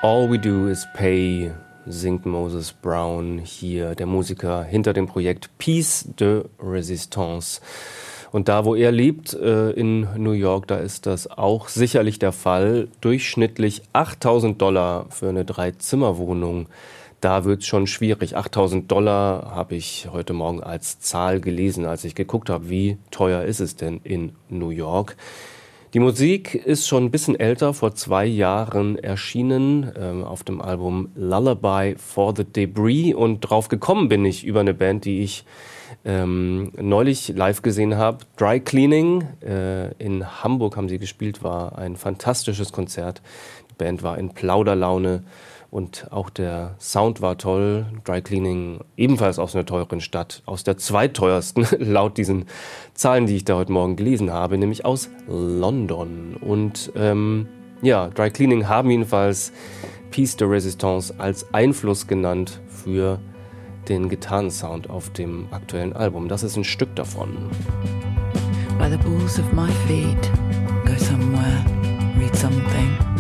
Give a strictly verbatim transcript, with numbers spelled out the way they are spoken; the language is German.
All we do is pay, singt Moses Brown hier, der Musiker hinter dem Projekt Piece de Resistance. Und da, wo er lebt, in New York, da ist das auch sicherlich der Fall. Durchschnittlich achttausend Dollar für eine Drei-Zimmer-Wohnung. Da wird es schon schwierig. achttausend Dollar habe ich heute Morgen als Zahl gelesen, als ich geguckt habe, wie teuer ist es denn in New York. Die Musik ist schon ein bisschen älter, vor zwei Jahren erschienen, ähm, auf dem Album Lullaby for the Debris. Und drauf gekommen bin ich über eine Band, die ich ähm, neulich live gesehen habe. Dry Cleaning, äh, in Hamburg haben sie gespielt, war ein fantastisches Konzert. Die Band war in Plauderlaune. Und auch der Sound war toll. Dry Cleaning ebenfalls aus einer teuren Stadt, aus der zweiteuersten, laut diesen Zahlen, die ich da heute Morgen gelesen habe, nämlich aus London. Und ähm, ja, Dry Cleaning haben jedenfalls Piece de Resistance als Einfluss genannt für den Gitarrensound auf dem aktuellen Album. Das ist ein Stück davon. By the balls of my feet, go somewhere, read something.